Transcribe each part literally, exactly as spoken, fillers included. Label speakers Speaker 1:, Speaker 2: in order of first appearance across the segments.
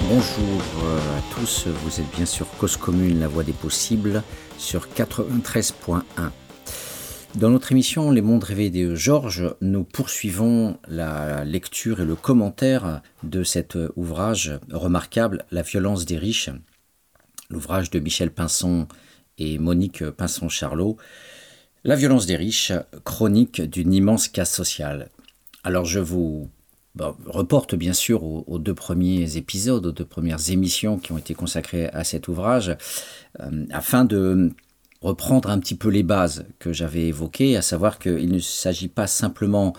Speaker 1: Bonjour euh, à tous, vous êtes bien sur Cause Commune, la voie des possibles, sur quatre-vingt-treize point un. Dans notre émission Les mondes rêvés de Georges, nous poursuivons la lecture et le commentaire de cet ouvrage remarquable, La violence des riches, l'ouvrage de Michel Pinson et Monique Pinson-Charlot, La violence des riches, chronique d'une immense casse sociale. Alors je vous bon, reporte bien sûr aux, aux deux premiers épisodes, aux deux premières émissions qui ont été consacrées à cet ouvrage, euh, afin de reprendre un petit peu les bases que j'avais évoquées, à savoir qu'il ne s'agit pas simplement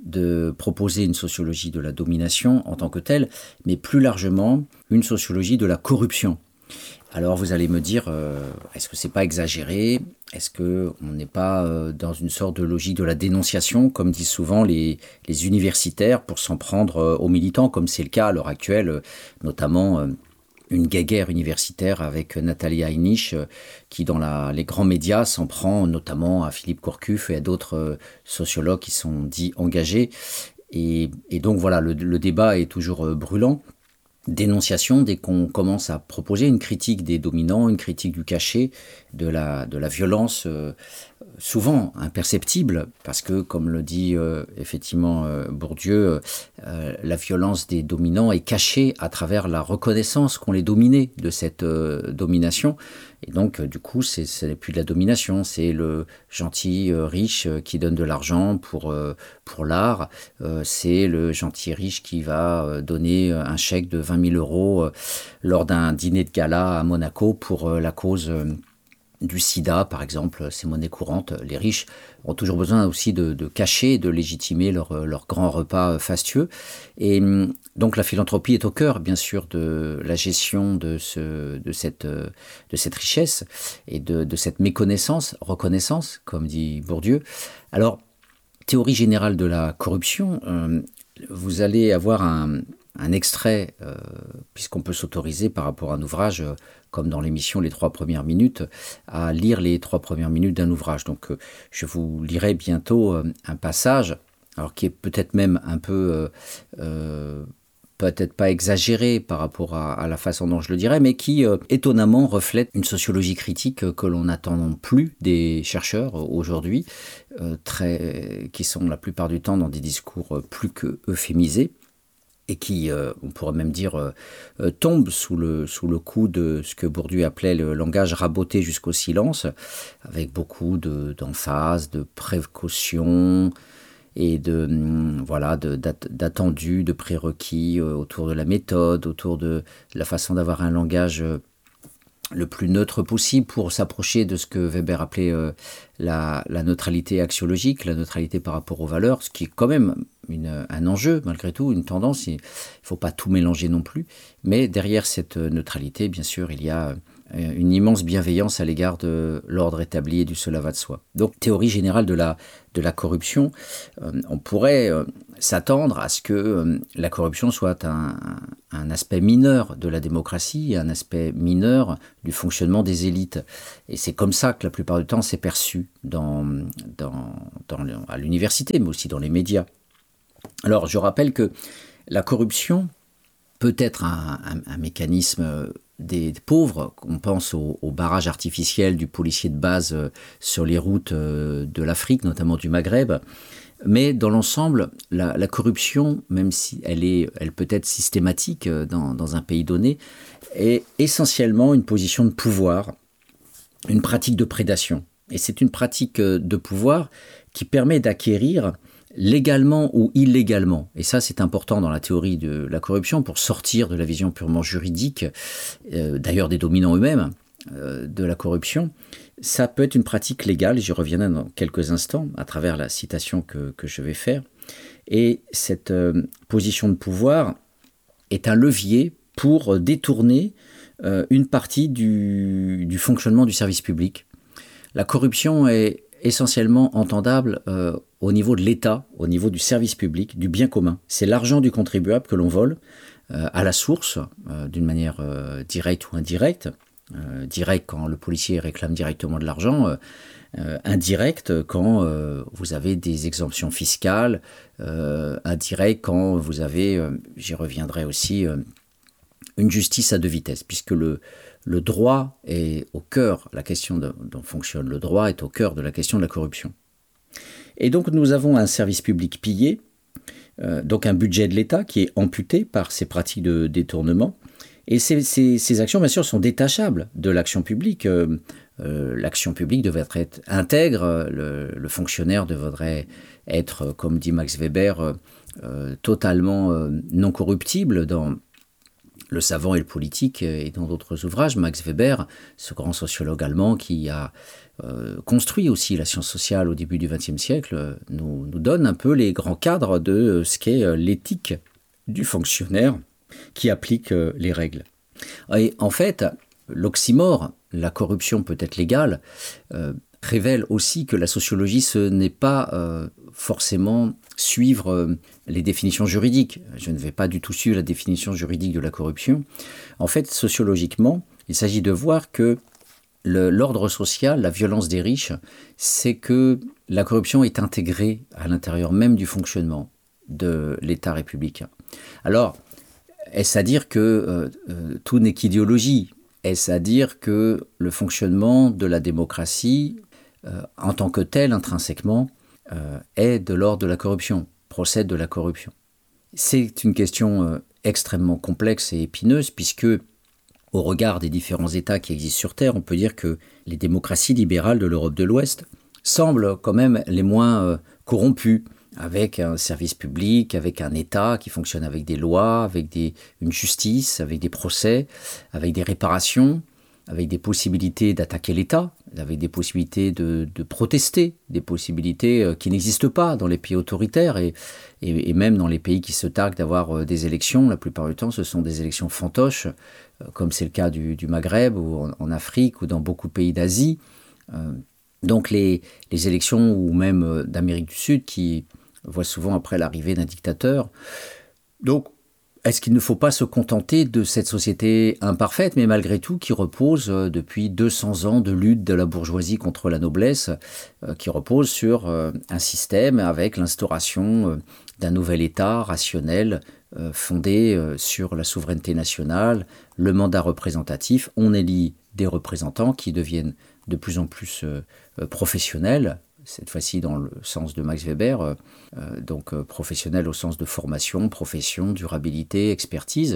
Speaker 1: de proposer une sociologie de la domination en tant que telle, mais plus largement une sociologie de la corruption. Alors vous allez me dire, euh, est-ce que c'est pas exagéré ? Est-ce qu'on n'est pas euh, dans une sorte de logique de la dénonciation, comme disent souvent les, les universitaires, pour s'en prendre euh, aux militants, comme c'est le cas à l'heure actuelle, euh, notamment euh, une guéguerre universitaire avec Nathalie Heinisch, euh, qui dans la, les grands médias s'en prend notamment à Philippe Courcuff et à d'autres euh, sociologues qui sont dits engagés. Et, et donc voilà, le, le débat est toujours euh, brûlant. Dénonciation dès qu'on commence à proposer une critique des dominants, une critique du cachet, de la, de la violence euh, souvent imperceptible, parce que comme le dit euh, effectivement euh, Bourdieu, euh, la violence des dominants est cachée à travers la reconnaissance qu'on les dominait de cette euh, domination. Et donc, du coup, c'est, ce n'est plus de la domination, c'est le gentil euh, riche euh, qui donne de l'argent pour, euh, pour l'art, euh, c'est le gentil riche qui va euh, donner un chèque de vingt mille euros euh, lors d'un dîner de gala à Monaco pour euh, la cause euh, du sida, par exemple, c'est monnaie courante. Les riches ont toujours besoin aussi de, de cacher, de légitimer leur, leur grand repas fastueux. Et donc la philanthropie est au cœur, bien sûr, de la gestion de, ce, de, cette, de cette richesse et de, de cette méconnaissance, reconnaissance, comme dit Bourdieu. Alors, théorie générale de la corruption, euh, vous allez avoir un, un extrait, euh, puisqu'on peut s'autoriser par rapport à un ouvrage, euh, comme dans l'émission Les Trois Premières Minutes, à lire les trois premières minutes d'un ouvrage. Donc euh, je vous lirai bientôt euh, un passage, alors qui est peut-être même un peu, euh, euh, peut-être pas exagéré par rapport à, à la façon dont je le dirais, mais qui euh, étonnamment reflète une sociologie critique que l'on n'attend plus des chercheurs euh, aujourd'hui, euh, très, qui sont la plupart du temps dans des discours euh, plus que euphémisés, et qui, euh, on pourrait même dire, euh, euh, tombe sous le, sous le coup de ce que Bourdieu appelait le langage raboté jusqu'au silence, avec beaucoup de, d'emphase, de précaution et de, hum, voilà, de, d'attendus, de prérequis euh, autour de la méthode, autour de la façon d'avoir un langage euh, le plus neutre possible pour s'approcher de ce que Weber appelait euh, la, la neutralité axiologique, la neutralité par rapport aux valeurs, ce qui est quand même une, un enjeu, malgré tout, une tendance. Il ne faut pas tout mélanger non plus. Mais derrière cette neutralité, bien sûr, il y a une immense bienveillance à l'égard de l'ordre établi et du cela va de soi. Donc, théorie générale de la, de la corruption, euh, on pourrait euh, s'attendre à ce que euh, la corruption soit un, un aspect mineur de la démocratie, un aspect mineur du fonctionnement des élites. Et c'est comme ça que la plupart du temps c'est perçu dans, dans, dans, à l'université, mais aussi dans les médias. Alors, je rappelle que la corruption peut être un, un, un mécanisme des pauvres. On pense au, au barrage artificiel du policier de base sur les routes de l'Afrique, notamment du Maghreb. Mais dans l'ensemble, la, la corruption, même si elle, est, elle peut être systématique dans, dans un pays donné, est essentiellement une position de pouvoir, une pratique de prédation. Et c'est une pratique de pouvoir qui permet d'acquérir légalement ou illégalement. Et ça, c'est important dans la théorie de la corruption pour sortir de la vision purement juridique, euh, d'ailleurs des dominants eux-mêmes, euh, de la corruption. Ça peut être une pratique légale, j'y reviendrai dans quelques instants à travers la citation que, que je vais faire. Et cette euh, position de pouvoir est un levier pour détourner euh, une partie du, du fonctionnement du service public. La corruption est essentiellement entendable euh, au niveau de l'État, au niveau du service public, du bien commun. C'est l'argent du contribuable que l'on vole euh, à la source, euh, d'une manière euh, directe ou indirecte. Euh, direct quand le policier réclame directement de l'argent, euh, euh, indirect quand euh, vous avez des exemptions fiscales, euh, indirect quand vous avez, euh, j'y reviendrai aussi, euh, une justice à deux vitesses, puisque le, le droit est au cœur, la question de, dont fonctionne le droit est au cœur de la question de la corruption. Et donc nous avons un service public pillé, euh, donc un budget de l'État qui est amputé par ces pratiques de détournement. Et ces, ces, ces actions, bien sûr, sont détachables de l'action publique. Euh, euh, l'action publique devrait être intègre, le, le fonctionnaire devrait être, comme dit Max Weber, euh, euh, totalement euh, non corruptible dans Le savant et le politique et dans d'autres ouvrages. Max Weber, ce grand sociologue allemand qui a euh, construit aussi la science sociale au début du vingtième siècle, nous, nous donne un peu les grands cadres de ce qu'est l'éthique du fonctionnaire qui applique euh, les règles. Et en fait, l'oxymore, la corruption peut être légale, euh, révèle aussi que la sociologie, ce n'est pas euh, forcément suivre euh, les définitions juridiques. Je ne vais pas du tout suivre la définition juridique de la corruption. En fait, sociologiquement, il s'agit de voir que le, l'ordre social, la violence des riches, c'est que la corruption est intégrée à l'intérieur même du fonctionnement de l'État républicain. Alors, est-ce à dire que euh, euh, tout n'est qu'idéologie ? Est-ce à dire que le fonctionnement de la démocratie, euh, en tant que tel, intrinsèquement, euh, est de l'ordre de la corruption, procède de la corruption ? C'est une question euh, extrêmement complexe et épineuse, puisque, au regard des différents États qui existent sur Terre, on peut dire que les démocraties libérales de l'Europe de l'Ouest semblent quand même les moins euh, corrompues, avec un service public, avec un État qui fonctionne avec des lois, avec des, une justice, avec des procès, avec des réparations, avec des possibilités d'attaquer l'État, avec des possibilités de, de protester, des possibilités qui n'existent pas dans les pays autoritaires et, et, et même dans les pays qui se targuent d'avoir des élections. La plupart du temps, ce sont des élections fantoches, comme c'est le cas du, du Maghreb ou en, en Afrique ou dans beaucoup de pays d'Asie. Euh, donc les, les élections ou même d'Amérique du Sud qui voit souvent après l'arrivée d'un dictateur. Donc, est-ce qu'il ne faut pas se contenter de cette société imparfaite, mais malgré tout, qui repose euh, depuis deux cents ans de lutte de la bourgeoisie contre la noblesse, euh, qui repose sur euh, un système avec l'instauration euh, d'un nouvel État rationnel, euh, fondé euh, sur la souveraineté nationale, le mandat représentatif. On élit des représentants qui deviennent de plus en plus euh, euh, professionnels, cette fois-ci dans le sens de Max Weber, euh, donc euh, professionnel au sens de formation, profession, durabilité, expertise,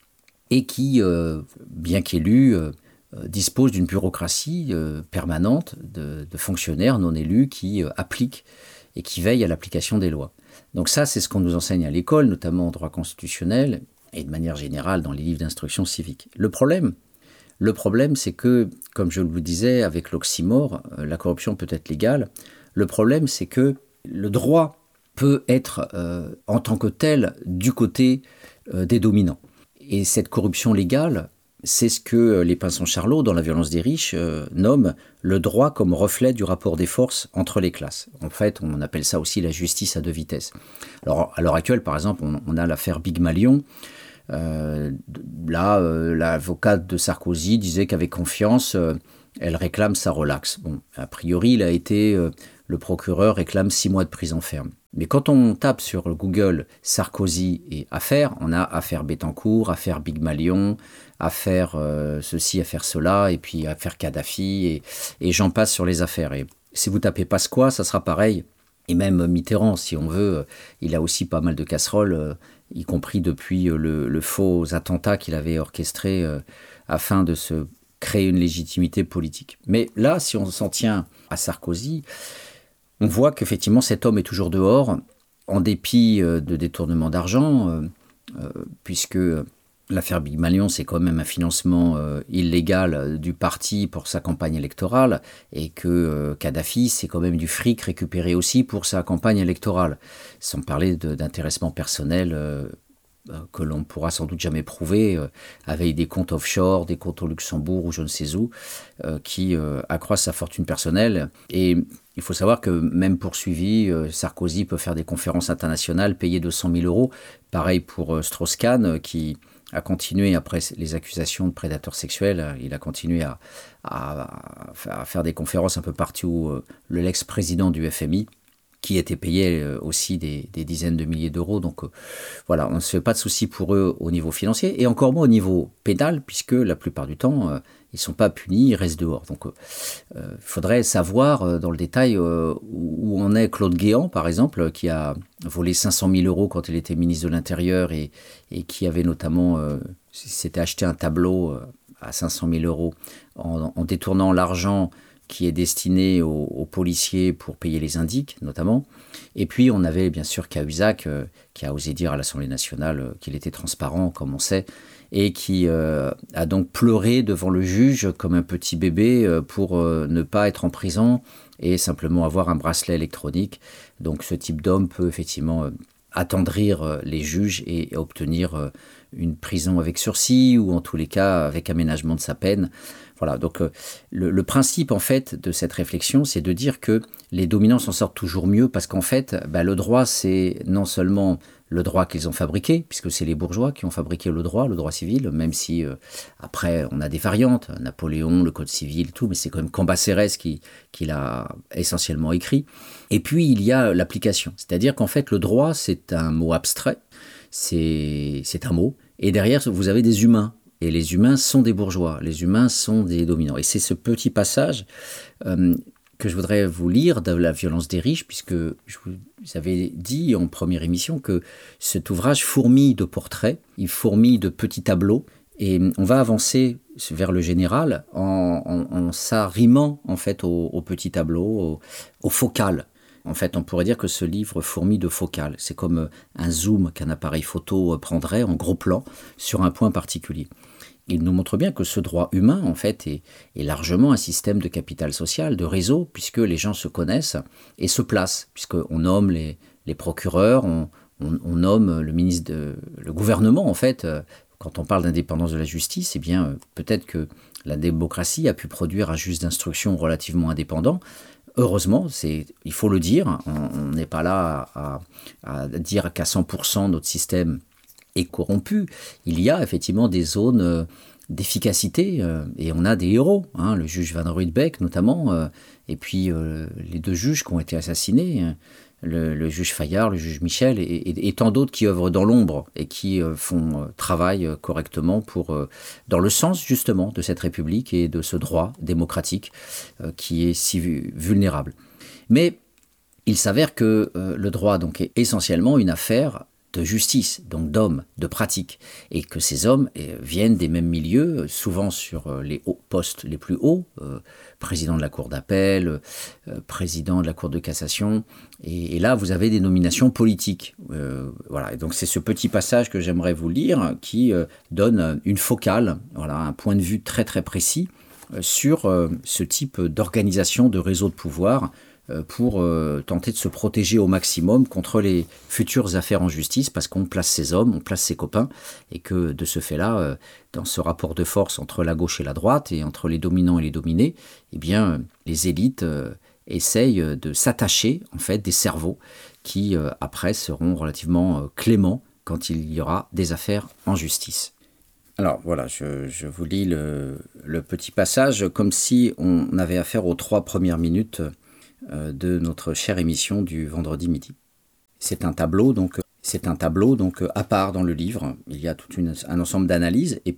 Speaker 1: et qui, euh, bien qu'élu, euh, dispose d'une bureaucratie euh, permanente de, de fonctionnaires non élus qui euh, appliquent et qui veillent à l'application des lois. Donc ça, c'est ce qu'on nous enseigne à l'école, notamment en droit constitutionnel, et de manière générale dans les livres d'instruction civique. Le problème, Le problème, c'est que, comme je vous disais, avec l'oxymore, la corruption peut être légale. Le problème, c'est que le droit peut être, euh, en tant que tel, du côté euh, des dominants. Et cette corruption légale, c'est ce que les Pinson-Charlot, dans La violence des riches, euh, nomment le droit comme reflet du rapport des forces entre les classes. En fait, on appelle ça aussi la justice à deux vitesses. Alors, à l'heure actuelle, par exemple, on, on a l'affaire Big Malion. Euh, là, euh, l'avocate de Sarkozy disait qu'avec confiance, euh, elle réclame sa relaxe. Bon, a priori, il a été, euh, le procureur réclame six mois de prison ferme. Mais quand on tape sur Google Sarkozy et affaires, on a affaire Bettencourt, affaire Big Malion, affaire euh, ceci, affaire cela, et puis affaire Kadhafi, et, et j'en passe sur les affaires. Et si vous tapez Pasqua, ça sera pareil. Et même Mitterrand, si on veut, il a aussi pas mal de casseroles, euh, y compris depuis le, le faux attentat qu'il avait orchestré euh, afin de se créer une légitimité politique. Mais là, si on s'en tient à Sarkozy, on voit qu'effectivement cet homme est toujours dehors, en dépit euh, de détournement d'argent, euh, euh, puisque l'affaire Big Malion, c'est quand même un financement euh, illégal du parti pour sa campagne électorale, et que euh, Kadhafi, c'est quand même du fric récupéré aussi pour sa campagne électorale, sans parler de, d'intéressement personnel euh, que l'on ne pourra sans doute jamais prouver, euh, avec des comptes offshore, des comptes au Luxembourg ou je ne sais où, euh, qui euh, accroissent sa fortune personnelle. Et il faut savoir que même poursuivi, euh, Sarkozy peut faire des conférences internationales payées deux cent mille euros. Pareil pour euh, Strauss-Kahn, euh, qui a continué, après les accusations de prédateurs sexuels, il a continué à, à, à faire des conférences un peu partout, euh, l'ex-président du F M I, qui étaient payés aussi des, des dizaines de milliers d'euros. Donc euh, voilà, on ne se fait pas de soucis pour eux au niveau financier, et encore moins au niveau pénal, puisque la plupart du temps, euh, ils ne sont pas punis, ils restent dehors. Donc il euh, faudrait savoir euh, dans le détail euh, où en est Claude Guéant, par exemple, qui a volé cinq cent mille euros quand il était ministre de l'Intérieur, et, et qui avait notamment, euh, s'était acheté un tableau euh, à cinq cent mille euros en, en détournant l'argent qui est destiné aux, aux policiers pour payer les indiques, notamment. Et puis, on avait bien sûr Cahuzac, euh, qui a osé dire à l'Assemblée nationale euh, qu'il était transparent, comme on sait, et qui euh, a donc pleuré devant le juge comme un petit bébé euh, pour euh, ne pas être en prison et simplement avoir un bracelet électronique. Donc, ce type d'homme peut effectivement euh, attendrir euh, les juges et, et obtenir euh, une prison avec sursis, ou en tous les cas avec aménagement de sa peine. Voilà, donc euh, le, le principe en fait de cette réflexion, c'est de dire que les dominants s'en sortent toujours mieux, parce qu'en fait, bah, le droit, c'est non seulement le droit qu'ils ont fabriqué, puisque c'est les bourgeois qui ont fabriqué le droit, le droit civil, même si euh, après on a des variantes, Napoléon, le code civil, tout, mais c'est quand même Cambacérès qui, qui l'a essentiellement écrit. Et puis il y a l'application, c'est-à-dire qu'en fait le droit, c'est un mot abstrait, c'est, c'est un mot, et derrière vous avez des humains. Et les humains sont des bourgeois, les humains sont des dominants. Et c'est ce petit passage euh, que je voudrais vous lire de La violence des riches, puisque je vous avais dit en première émission que cet ouvrage fourmille de portraits, il fourmille de petits tableaux, et on va avancer vers le général en, en, en s'arrimant en fait aux, aux petits tableaux, aux, aux focales. En fait, on pourrait dire que ce livre fourmille de focales. C'est comme un zoom qu'un appareil photo prendrait en gros plan sur un point particulier. Il nous montre bien que ce droit humain, en fait, est, est largement un système de capital social, de réseau, puisque les gens se connaissent et se placent, puisqu'on nomme les, les procureurs, on, on, on nomme le ministre, de, le gouvernement, en fait. Quand on parle d'indépendance de la justice, eh bien, peut-être que la démocratie a pu produire un juge d'instruction relativement indépendant. Heureusement, c'est, il faut le dire, on n'est pas là à, à dire qu'à cent pour cent notre système est corrompu. Il y a effectivement des zones euh, d'efficacité euh, et on a des héros, hein, le juge Van Ruijbeek notamment, euh, et puis euh, les deux juges qui ont été assassinés, hein, le, le juge Fayard, le juge Michel, et, et, et tant d'autres qui œuvrent dans l'ombre et qui euh, font euh, travail correctement pour, euh, dans le sens justement de cette République et de ce droit démocratique euh, qui est si vulnérable. Mais il s'avère que euh, le droit donc, est essentiellement une affaire de justice, donc d'hommes, de pratique, et que ces hommes eh, viennent des mêmes milieux, souvent sur les hauts postes les plus hauts, euh, président de la Cour d'appel, euh, président de la Cour de cassation, et, et là vous avez des nominations politiques. Euh, voilà, et donc c'est ce petit passage que j'aimerais vous lire qui euh, donne une focale, voilà, un point de vue très très précis euh, sur euh, ce type d'organisation de réseau de pouvoir pour euh, tenter de se protéger au maximum contre les futures affaires en justice, parce qu'on place ses hommes, on place ses copains, et que de ce fait-là, euh, dans ce rapport de force entre la gauche et la droite, et entre les dominants et les dominés, eh bien, les élites euh, essayent de s'attacher, en fait, des cerveaux qui, euh, après, seront relativement euh, cléments quand il y aura des affaires en justice. Alors voilà, je, je vous lis le, le petit passage, comme si on avait affaire aux trois premières minutes de notre chère émission du vendredi midi. C'est un tableau, donc, c'est un tableau donc, à part dans le livre. Il y a tout une, un ensemble d'analyses. Et